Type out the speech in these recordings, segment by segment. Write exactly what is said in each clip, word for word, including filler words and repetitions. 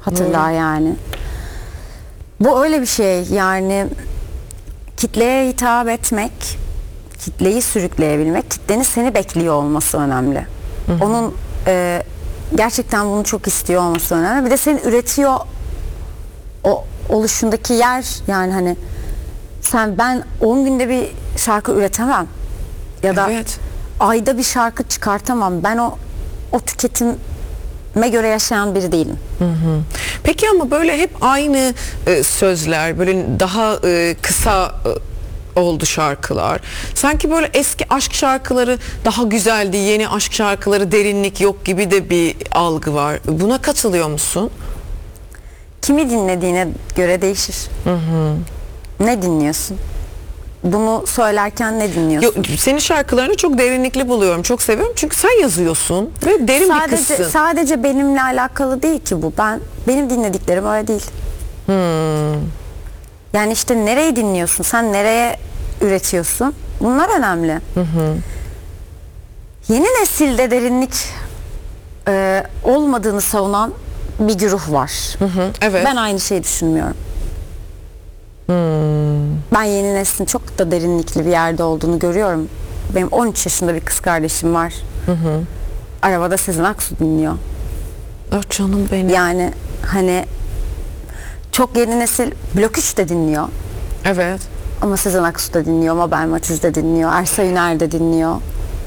hatırlar yani. Bu öyle bir şey yani, kitleye hitap etmek, kitleyi sürükleyebilmek, kitlenin seni bekliyor olması önemli. Hı hı. Onun e, gerçekten bunu çok istiyor olması önemli. Bir de seni üretiyor o oluşundaki yer, yani hani sen, ben on günde bir şarkı üretemem ya da evet. ayda bir şarkı çıkartamam. Ben o o tüketime göre yaşayan biri değilim. Hı hı. Peki ama böyle hep aynı e, sözler, böyle daha e, kısa e, oldu şarkılar. Sanki böyle eski aşk şarkıları daha güzeldi, yeni aşk şarkıları derinlik yok gibi de bir algı var. Buna katılıyor musun? Kimi dinlediğine göre değişir. Hı hı. Ne dinliyorsun? Bunu söylerken ne dinliyorsun? Yo, senin şarkılarını çok derinlikli buluyorum. Çok seviyorum. Çünkü sen yazıyorsun ve derin sadece, bir kızsın. Sadece benimle alakalı değil ki bu. Ben benim dinlediklerim öyle değil. Hmm. Yani işte nereyi dinliyorsun? Sen nereye üretiyorsun? Bunlar önemli. Hı hı. Yeni nesilde derinlik e, olmadığını savunan bir güruh var. Hı hı. Evet. Ben aynı şeyi düşünmüyorum. Hmm. Ben yeni neslin çok da derinlikli bir yerde olduğunu görüyorum. Benim on üç yaşında bir kız kardeşim var. Hı hı. Arabada Sezen Aksu dinliyor. Oh canım benim. Yani hani çok yeni nesil Blok üç de dinliyor. Evet. Ama Sezen Aksu da dinliyor, Mabel Matiz de dinliyor, Ersay Üner de dinliyor.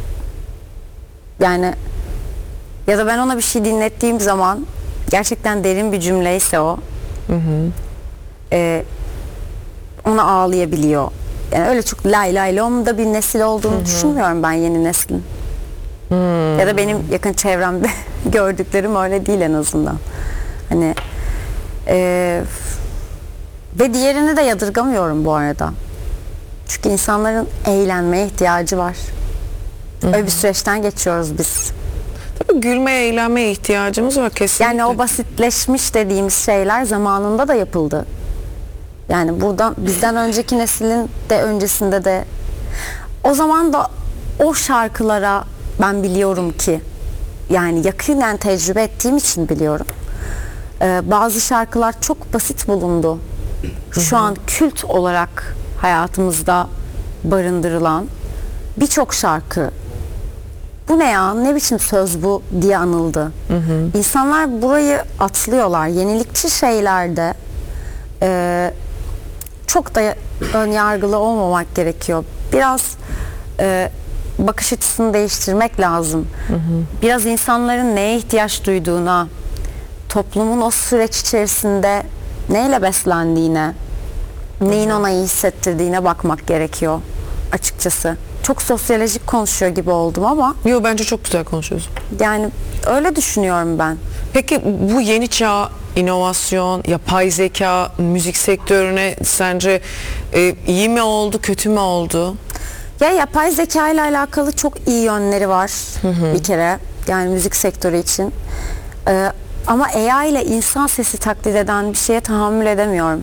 Yani ya da ben ona bir şey dinlettiğim zaman gerçekten derin bir cümleyse o, Hı hı. E, ona ağlayabiliyor. Yani öyle çok lay lay lomda bir nesil olduğunu hı hı. düşünmüyorum ben yeni neslin. Hmm. Ya da benim yakın çevremde gördüklerim öyle değil en azından. Hani e, ve diğerini de yadırgamıyorum bu arada. Çünkü insanların eğlenmeye ihtiyacı var. Hı hı. Öyle bir süreçten geçiyoruz biz. Tabii gülmeye, eğlenmeye ihtiyacımız var kesinlikle. Yani o basitleşmiş dediğimiz şeyler zamanında da yapıldı. Yani buradan bizden önceki neslin de öncesinde de, o zaman da o şarkılara ben biliyorum ki, yani yakinen tecrübe ettiğim için biliyorum. Ee, bazı şarkılar çok basit bulundu. Şu an kült olarak hayatımızda barındırılan birçok şarkı, bu ne ya, ne biçim söz bu diye anıldı. Hı hı. İnsanlar burayı atlıyorlar. Yenilikçi şeylerde e, çok da ön yargılı olmamak gerekiyor. Biraz e, bakış açısını değiştirmek lazım. Hı hı. Biraz insanların neye ihtiyaç duyduğuna, toplumun o süreç içerisinde neyle beslendiğine, neyin ona iyi hissettirdiğine bakmak gerekiyor açıkçası. Çok sosyolojik konuşuyor gibi oldum ama. Yo, bence çok güzel konuşuyorsun. Yani öyle düşünüyorum ben. Peki bu yeni çağ, inovasyon, yapay zeka müzik sektörüne sence e, iyi mi oldu, kötü mü oldu? Ya yapay zeka ile alakalı çok iyi yönleri var, hı hı. bir kere. Yani müzik sektörü için. Ee, ama A I ile insan sesi taklit eden bir şeye tahammül edemiyorum.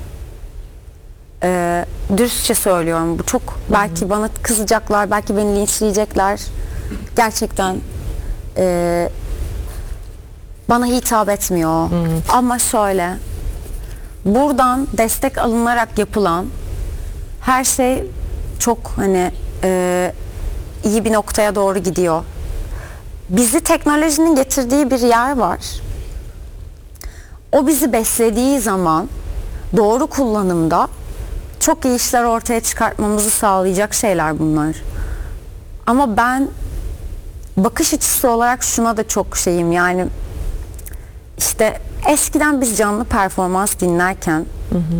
Ee, dürüstçe söylüyorum. Bu çok, belki hı hı. bana kızacaklar, belki beni linçleyecekler. Gerçekten e, bana hitap etmiyor. Hı hı. Ama şöyle, buradan destek alınarak yapılan her şey çok hani e, iyi bir noktaya doğru gidiyor. Bizi teknolojinin getirdiği bir yer var. O bizi beslediği zaman doğru kullanımda çok iyi işler ortaya çıkartmamızı sağlayacak şeyler bunlar. Ama ben bakış açısı olarak şuna da çok şeyim, yani işte eskiden biz canlı performans dinlerken hı hı.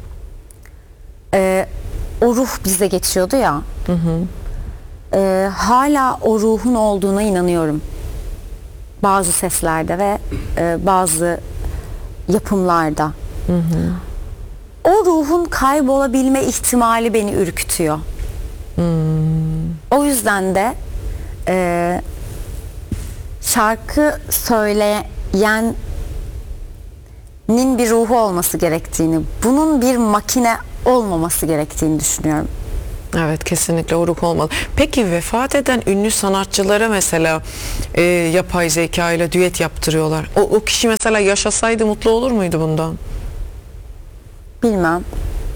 E, o ruh bize geçiyordu ya, hı hı. E, hala o ruhun olduğuna inanıyorum bazı seslerde ve e, bazı yapımlarda. Hı hı. O ruhun kaybolabilme ihtimali beni ürkütüyor. Hmm. O yüzden de e, şarkı söyleyenin bir ruhu olması gerektiğini, bunun bir makine olmaması gerektiğini düşünüyorum. Evet, kesinlikle o ruh olmalı. Peki vefat eden ünlü sanatçılara mesela e, yapay zeka ile düet yaptırıyorlar. O, o kişi mesela yaşasaydı mutlu olur muydu bundan? Bilmem.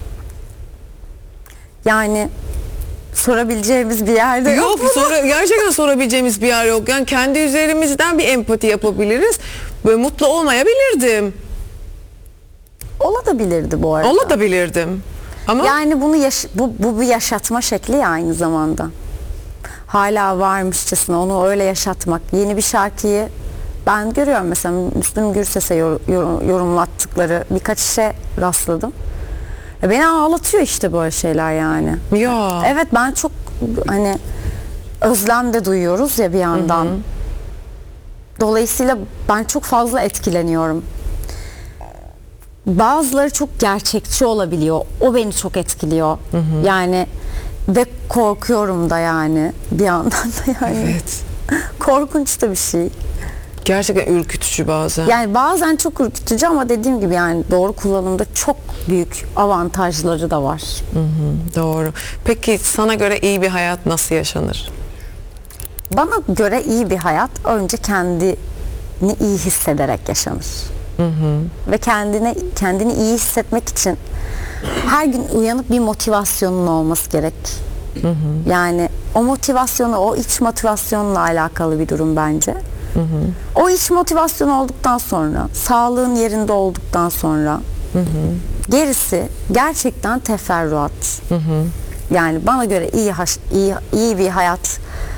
Yani sorabileceğimiz bir yerde yok. Yok, sonra, gerçekten sorabileceğimiz bir yer yok. Yani kendi üzerimizden bir empati yapabiliriz. Böyle mutlu olmayabilirdim. Olabilirdi bu arada. Olabilirdim. Ama Yani bunu yaş- bu, bu bir yaşatma şekli ya aynı zamanda. Hala varmışçasına onu öyle yaşatmak. Yeni bir şarkıyı ben görüyorum mesela Müslüm Gürses'e yor- yor- yorumlattıkları birkaç işe rastladım. E beni ağlatıyor işte böyle şeyler yani. ya Evet, ben çok hani özlem de duyuyoruz ya bir yandan. Dolayısıyla ben çok fazla etkileniyorum. Bazıları çok gerçekçi olabiliyor. O beni çok etkiliyor. Yani ve korkuyorum da yani bir yandan da yani. evet. Korkunç da bir şey. Gerçekten ürkütücü bazen. Yani bazen çok ürkütücü ama dediğim gibi yani doğru kullanımda çok büyük avantajları da var. Doğru. Peki sana göre iyi bir hayat nasıl yaşanır? Bana göre iyi bir hayat önce kendini iyi hissederek yaşanır. Ve kendine kendini iyi hissetmek için her gün uyanıp bir motivasyonun olması gerek. Yani o motivasyonu, o iç motivasyonla alakalı bir durum bence. O iç motivasyon olduktan sonra, sağlığın yerinde olduktan sonra gerisi gerçekten teferruat. Yani bana göre iyi haş- iyi iyi bir hayat.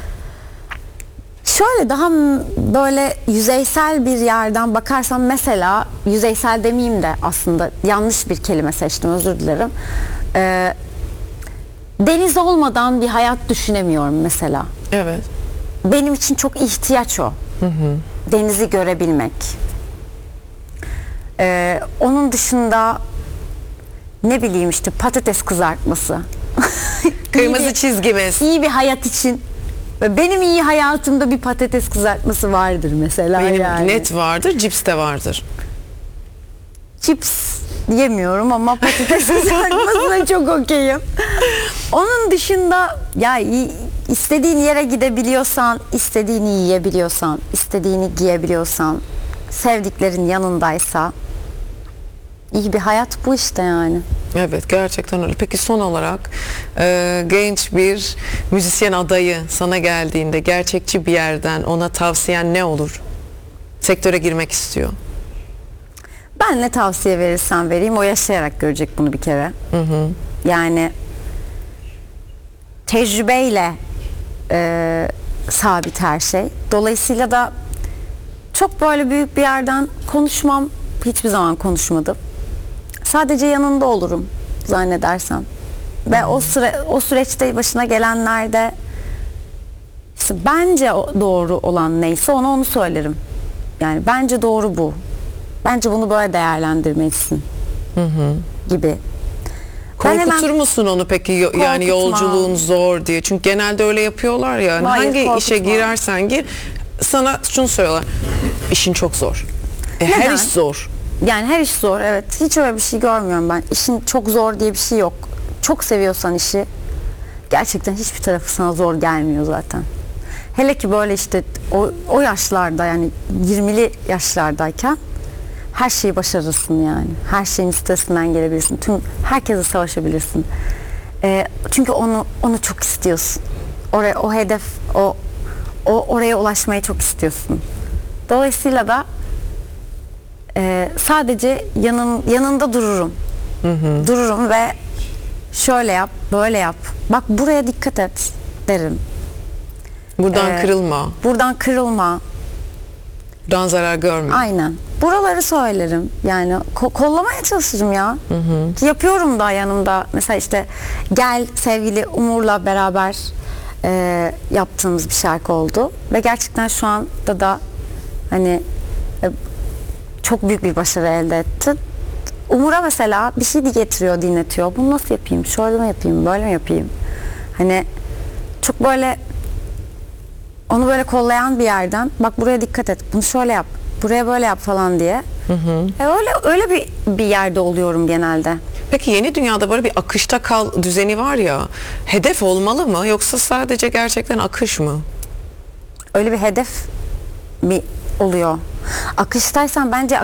Şöyle daha m- böyle yüzeysel bir yerden bakarsam mesela yüzeysel demeyeyim de aslında yanlış bir kelime seçtim, özür dilerim. Ee, deniz olmadan bir hayat düşünemiyorum mesela. Evet. Benim için çok ihtiyaç o. Denizi görebilmek. Ee, onun dışında ne bileyim işte patates kızartması. Kırmızı İyi bir- çizgimiz. İyi bir hayat için ve benim iyi hayatımda bir patates kızartması vardır mesela. Benim yani. net vardır, cips de vardır. Chips yemiyorum ama patates kızartmasına çok okeyim. Onun dışında ya iyi- istediğin yere gidebiliyorsan, istediğini yiyebiliyorsan, istediğini giyebiliyorsan, sevdiklerin yanındaysa iyi bir hayat bu işte yani. Evet, gerçekten öyle. Peki son olarak e, genç bir müzisyen adayı sana geldiğinde gerçekçi bir yerden ona tavsiyen ne olur? Sektöre girmek istiyor. Ben ne tavsiye verirsen vereyim o yaşayarak görecek bunu bir kere. Yani tecrübeyle e, sabit her şey. Dolayısıyla da çok böyle büyük bir yerden konuşmam. Hiçbir zaman konuşmadım. Sadece yanında olurum zannedersem. Ve o süre o süreçte başına gelenlerde işte bence o- doğru olan neyse ona onu söylerim. Yani bence doğru bu. Bence bunu böyle değerlendirmelisin. Gibi. Ben Korkutur hemen- musun onu peki Yo- yani Korkutmam. yolculuğun zor diye? Çünkü genelde öyle yapıyorlar ya. Hayır, Hangi işe korkutmam. girersen gir sana şunu söylüyorlar. İşin çok zor. E, her Neden? iş zor. Yani her iş zor, evet. Hiç öyle bir şey görmüyorum ben. İşin çok zor diye bir şey yok. Çok seviyorsan işi gerçekten hiçbir tarafı sana zor gelmiyor zaten. Hele ki böyle işte o, o yaşlarda yani yirmili yaşlardayken her şeyi başarırsın yani. Her şeyin üstesinden gelebilirsin. Tüm herkese savaşabilirsin. Ee, çünkü onu onu çok istiyorsun. Oraya o hedef o o oraya ulaşmayı çok istiyorsun. Dolayısıyla da Ee, sadece yanın, yanında dururum. Dururum ve şöyle yap, böyle yap. Bak buraya dikkat et derim. Buradan Ee, kırılma. Buradan kırılma. Buradan zarar görme. Aynen. Buraları söylerim. Yani ko- kollamaya çalışırım ya. Yapıyorum da yanımda. Mesela işte Gel sevgili Umur'la beraber e, yaptığımız bir şarkı oldu. Ve gerçekten şu anda da hani e, çok büyük bir başarı elde etti. Umur'a mesela bir şey getiriyor, dinletiyor. Bunu nasıl yapayım? Şöyle mi yapayım? Böyle mi yapayım? Hani çok böyle onu böyle kollayan bir yerden bak buraya dikkat et. Bunu şöyle yap. Buraya böyle yap falan diye. E öyle öyle bir bir yerde oluyorum genelde. Peki yeni dünyada böyle bir akışta kal düzeni var ya, hedef olmalı mı yoksa sadece gerçekten akış mı? Öyle bir hedef mi oluyor? Akıştaysan bence